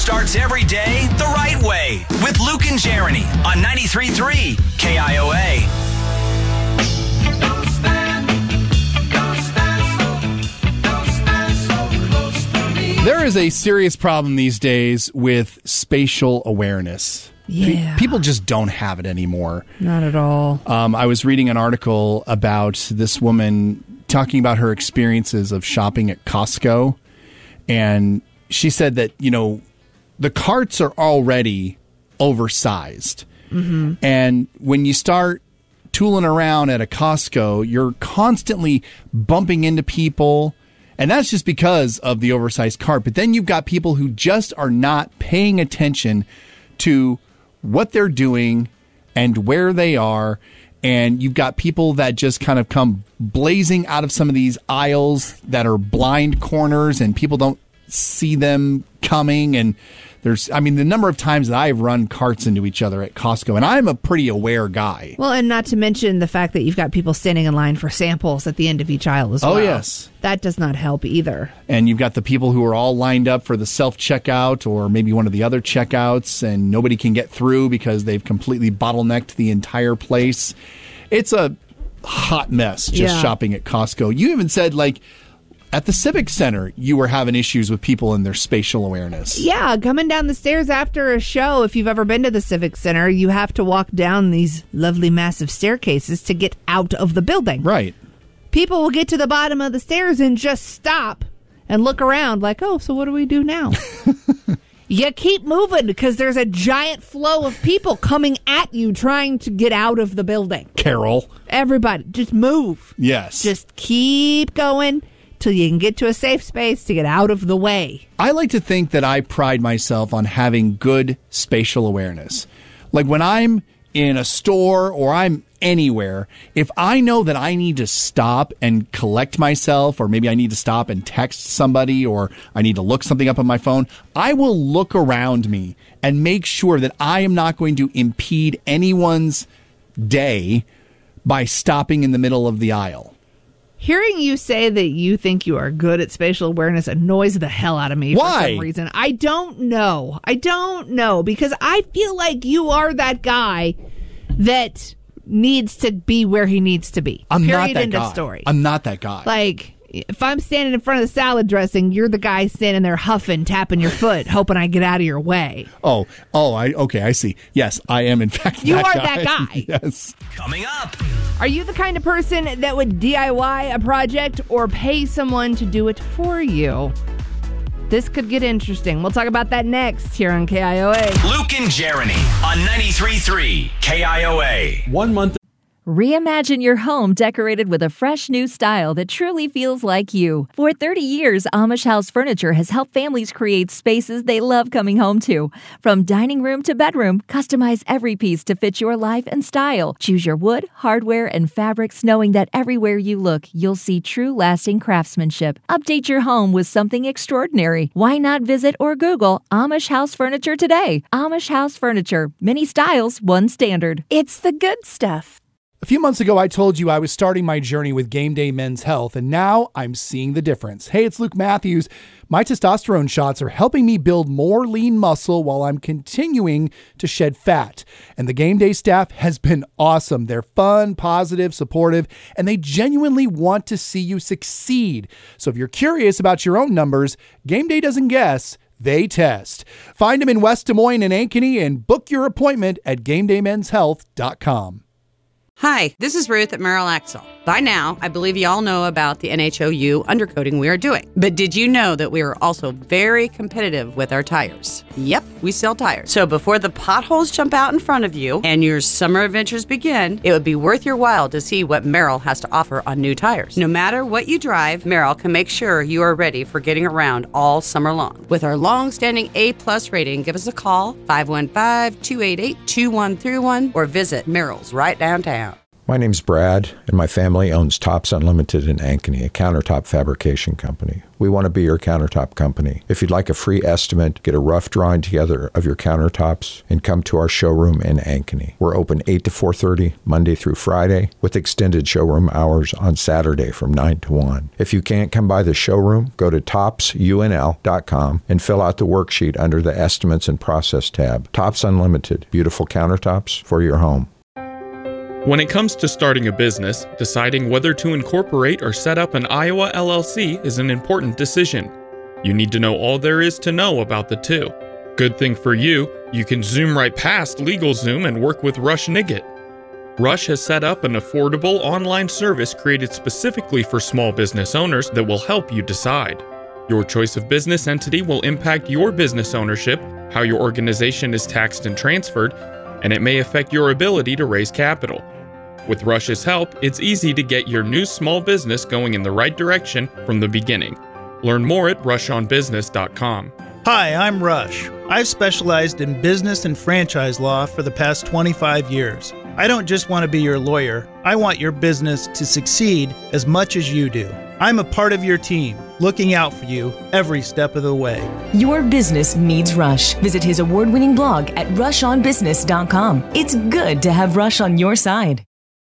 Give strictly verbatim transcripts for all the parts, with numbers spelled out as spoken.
starts every day the right way with Luke and Jeremy on ninety-three point three K I O A. There is a serious problem these days with spatial awareness. Yeah. Pe- people just don't have it anymore. Not at all. Um, I was reading an article about this woman talking about her experiences of shopping at Costco. And she said that, you know, the carts are already oversized. Mm-hmm. And when you start tooling around at a Costco, you're constantly bumping into people. And that's just because of the oversized cart. But then you've got people who just are not paying attention to what they're doing and where they are. And you've got people that just kind of come blazing out of some of these aisles that are blind corners and people don't see them coming. And there's, I mean, the number of times that I've run carts into each other at Costco, and I'm a pretty aware guy. Well, and not to mention the fact that you've got people standing in line for samples at the end of each aisle as well. Oh, yes. That does not help either. And you've got the people who are all lined up for the self-checkout or maybe one of the other checkouts, and nobody can get through because they've completely bottlenecked the entire place. It's a hot mess just Yeah. shopping at Costco. You even said, like, at the Civic Center, you were having issues with people and their spatial awareness. Yeah, coming down the stairs after a show, if you've ever been to the Civic Center, you have to walk down these lovely massive staircases to get out of the building. Right. People will get to the bottom of the stairs and just stop and look around like, oh, so what do we do now? You keep moving because there's a giant flow of people coming at you trying to get out of the building. Carol. Everybody, just move. Yes. Just keep going till you can get to a safe space to get out of the way. I like to think that I pride myself on having good spatial awareness. Like when I'm in a store or I'm anywhere, if I know that I need to stop and collect myself, or maybe I need to stop and text somebody, or I need to look something up on my phone, I will look around me and make sure that I am not going to impede anyone's day by stopping in the middle of the aisle. Hearing you say that you think you are good at spatial awareness annoys the hell out of me. Why? For some reason. I don't know. I don't know, because I feel like you are that guy that needs to be where he needs to be. I'm Period, not that end of guy. story. I'm not that guy. Like, if I'm standing in front of the salad dressing, you're the guy standing there huffing, tapping your foot, hoping I get out of your way. Oh, oh, I okay, I see. Yes, I am in fact You that are guy. that guy. Yes. Coming up. Are you the kind of person that would D I Y a project or pay someone to do it for you? This could get interesting. We'll talk about that next here on K I O A. Luke and Jeremy on ninety-three point three K I O A. One month. Reimagine your home decorated with a fresh new style that truly feels like you. For thirty years, Amish House Furniture has helped families create spaces they love coming home to. From dining room to bedroom, customize every piece to fit your life and style. Choose your wood, hardware, and fabrics, knowing that everywhere you look, you'll see true lasting craftsmanship. Update your home with something extraordinary. Why not visit or Google Amish House Furniture today? Amish House Furniture. Many styles, one standard. It's the good stuff. A few months ago, I told you I was starting my journey with Game Day Men's Health, and now I'm seeing the difference. Hey, it's Luke Matthews. My testosterone shots are helping me build more lean muscle while I'm continuing to shed fat. And the Game Day staff has been awesome. They're fun, positive, supportive, and they genuinely want to see you succeed. So if you're curious about your own numbers, Game Day doesn't guess. They test. Find them in West Des Moines and Ankeny and book your appointment at game day men's health dot com. Hi, this is Ruth at Merrill Axle. By now, I believe you all know about the N H O U undercoating we are doing. But did you know that we are also very competitive with our tires? Yep, we sell tires. So before the potholes jump out in front of you and your summer adventures begin, it would be worth your while to see what Merrill has to offer on new tires. No matter what you drive, Merrill can make sure you are ready for getting around all summer long. With our long-standing A-plus rating, give us a call, five one five, two eight eight, two one three one, or visit Merrill's right downtown. My name's Brad, and my family owns Tops Unlimited in Ankeny, a countertop fabrication company. We want to be your countertop company. If you'd like a free estimate, get a rough drawing together of your countertops, and come to our showroom in Ankeny. We're open eight to four thirty, Monday through Friday, with extended showroom hours on Saturday from nine to one. If you can't come by the showroom, go to tops U N L dot com and fill out the worksheet under the Estimates and Process tab. Tops Unlimited, beautiful countertops for your home. When it comes to starting a business, deciding whether to incorporate or set up an Iowa L L C is an important decision. You need to know all there is to know about the two. Good thing for you, you can zoom right past LegalZoom and work with Rush Nigut. Rush has set up an affordable online service created specifically for small business owners that will help you decide. Your choice of business entity will impact your business ownership, how your organization is taxed and transferred, and it may affect your ability to raise capital. With Rush's help, it's easy to get your new small business going in the right direction from the beginning. Learn more at rush on business dot com. Hi, I'm Rush. I've specialized in business and franchise law for the past twenty-five years. I don't just want to be your lawyer. I want your business to succeed as much as you do. I'm a part of your team, looking out for you every step of the way. Your business needs Rush. Visit his award-winning blog at rush on business dot com. It's good to have Rush on your side.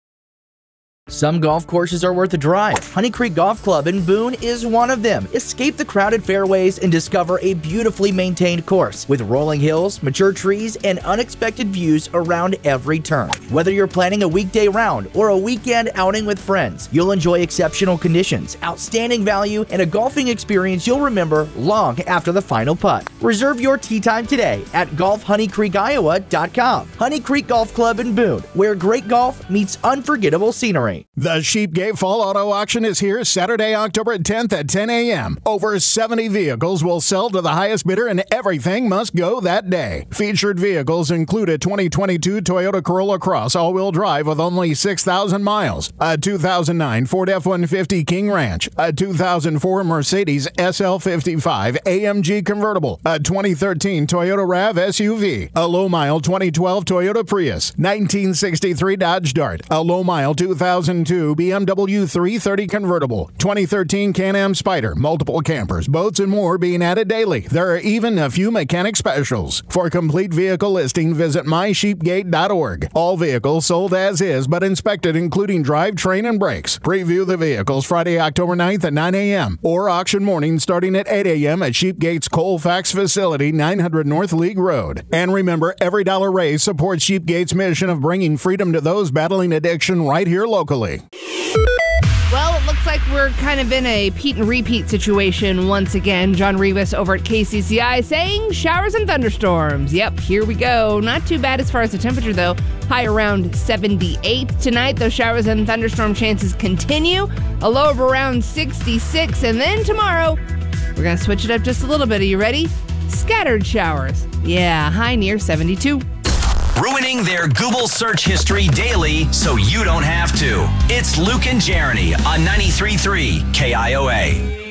Some golf courses are worth a drive. Honey Creek Golf Club in Boone is one of them. Escape the crowded fairways and discover a beautifully maintained course with rolling hills, mature trees, and unexpected views around every turn. Whether you're planning a weekday round or a weekend outing with friends, you'll enjoy exceptional conditions, outstanding value, and a golfing experience you'll remember long after the final putt. Reserve your tee time today at golf honey creek iowa dot com. Honey Creek Golf Club in Boone, where great golf meets unforgettable scenery. The Sheepgate Fall Auto Auction is here Saturday, October tenth at ten a.m. Over seventy vehicles will sell to the highest bidder, and everything must go that day. Featured vehicles include a twenty twenty-two Toyota Corolla Cross all-wheel drive with only six thousand miles, a two thousand nine Ford F one fifty King Ranch, a two thousand four Mercedes S L fifty-five A M G convertible, a twenty thirteen Toyota RAV S U V, a low-mile twenty twelve Toyota Prius, nineteen sixty-three Dodge Dart, a low-mile two thousand two B M W three thirty convertible, twenty thirteen Can-Am Spyder, multiple campers, boats, and more being added daily. There are even a few mechanic specials. For complete vehicle listing, visit my sheepgate dot org. All vehicles sold as is, but inspected, including drivetrain and brakes. Preview the vehicles Friday, October ninth at nine a.m. or auction morning starting at eight a.m. at Sheepgate's Colfax facility, nine hundred North League Road. And remember, every dollar raised supports Sheepgate's mission of bringing freedom to those battling addiction right here locally. Well, it looks like we're kind of in a Pete and repeat situation once again. John Rivas over at K C C I saying showers and thunderstorms. Yep, here we go. Not too bad as far as the temperature, though. High around seventy-eight tonight. Those showers and thunderstorm chances continue. A low of around sixty-six. And then tomorrow, we're going to switch it up just a little bit. Are you ready? Scattered showers. Yeah, high near seventy-two. Ruining their Google search history daily so you don't have to. It's Luke and Jeremy on ninety-three point three K I O A.